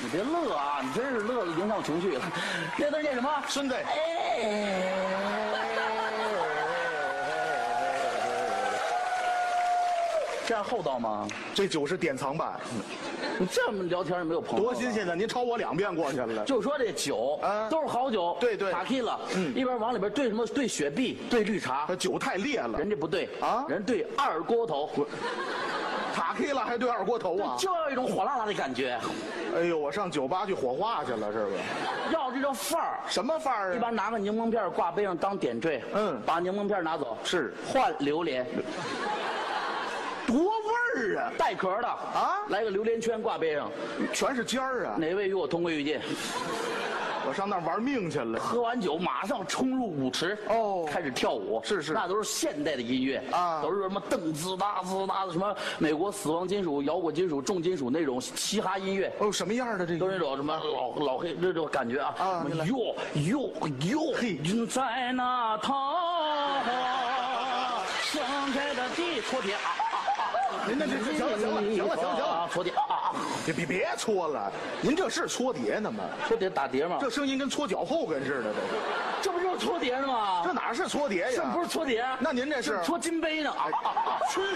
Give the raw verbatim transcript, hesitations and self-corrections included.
你别乐啊！你真是乐的影响我情绪了。那字念什么？ 孙子。 哎，这样厚道吗？ 这酒是典藏版， 你这么聊天也没有朋友， 多新鲜呢！您超我两遍过去了。 就说这酒啊都是好酒， 对对塔 Q 了， 嗯一边往里边兑什么兑雪碧，兑绿茶， 这酒太烈了， 人家不对啊人兑二锅头， 塔 K 了还对二锅头啊！ 就要一种火辣辣的感觉， 哎呦，我上酒吧去火化去了，是不是？ 要这种范儿。 什么范儿啊？ 一般拿个柠檬片挂杯上当点缀， 嗯把柠檬片拿走， 是换榴莲， 多味儿啊！ 带壳的啊来个榴莲圈挂杯上， 全是尖儿啊！ 哪位与我同归于尽？ 我上那儿玩命去了。 喝完酒马上冲入舞池， 哦开始跳舞。 是是那都是现代的音乐啊都是什么噔滋哒滋哒的，什么美国死亡金属、摇滚金属、重金属那种嘻哈音乐。 哦，什么样的这个？ 都是那种什么老老黑这种感觉啊啊什么哟哟哟， 嘿云在那头，盛开的地搓铁啊啊啊！ 您那这这行了行了行了行了行了， 搓碟啊啊！ 别别别搓了，您这是搓碟呢吗？ 搓碟打碟吗？ 这声音跟搓脚后跟似的，这这不就是搓碟呢吗？ 这哪是搓碟呀？ 这不是搓碟？ 那您这是搓金杯呢啊啊啊！